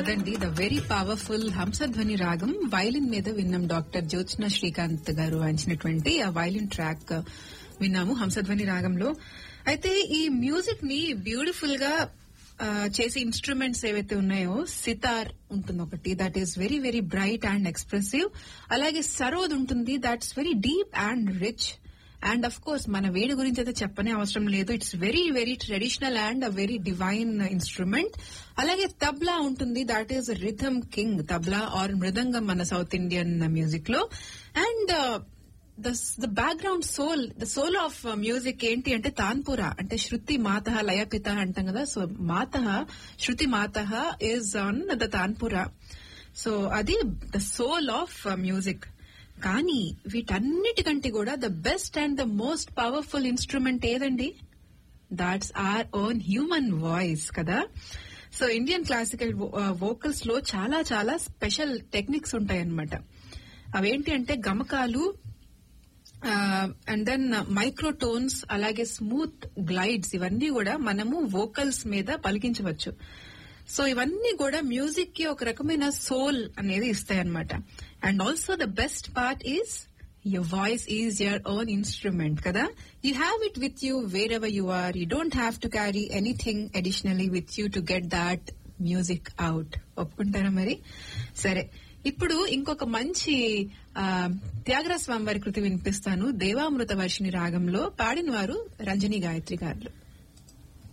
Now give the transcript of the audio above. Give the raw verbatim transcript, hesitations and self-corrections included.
అదండి the very powerful Hamsadhwani రాగం violin మీద విన్నాం. డాక్టర్ జ్యోత్స్న శ్రీకాంత్ గారు వాయించినటువంటి ఆ వైలిన్ ట్రాక్ విన్నాము హంసధ్వని రాగంలో. అయితే ఈ మ్యూజిక్ ని బ్యూటిఫుల్ గా చేసే ఇన్స్ట్రుమెంట్స్ ఏవైతే ఉన్నాయో, సితార్ ఉంటుంది ఒకటి, that is very very bright and expressive. అలాగే సరోద్ ఉంటుంది, that's very deep and rich. And of course మన వేణు గురించి అయితే చెప్పనే అవసరం లేదు, it's very very traditional and a very divine instrument. అలాగే తబ్లా ఉంటుంది, that is rhythm king. Tabla are మృదంగం మన సౌత్ ఇండియన్ మ్యూజిక్ లో. And the background soul, the soul of music ఏంటి అంటే తాన్పురా, అంటే శృతి మాత లయపిత అంటాం కదా. So Mata Shruti Mata is on the tanpura. So అది ద సోల్ ఆఫ్ మ్యూజిక్. కానీ వీటన్నిటికంటే కూడా the best and the most powerful instrument ఏదండి? That's are own human voice కదా. సో ఇండియన్ క్లాసికల్ వోకల్స్ లో చాలా చాలా స్పెషల్ టెక్నిక్స్ ఉంటాయన్నమాట. అవేంటి అంటే గమకాలు, అండ్ దెన్ మైక్రోటోన్స్, అలాగే స్మూత్ గ్లైడ్స్, ఇవన్నీ కూడా మనము వోకల్స్ మీద పలికించవచ్చు. సో ఇవన్నీ కూడా మ్యూజిక్ కి ఒక రకమైన సోల్ అనేది ఇస్తాయన్నమాట. And also the best part is your voice is your own instrument kada. You have it with you wherever you are. You don't have to carry anything additionally with you to get that music out. ఒప్పుకుంటారా మరి? సరే, ఇప్పుడు ఇంకొక మంచి త్యాగరాజ స్వామి వారి కృతి వినిపిస్తాను. దేవామృత వర్షిణి రాగంలో పాడిన వారు రంజని గాయత్రి గారు.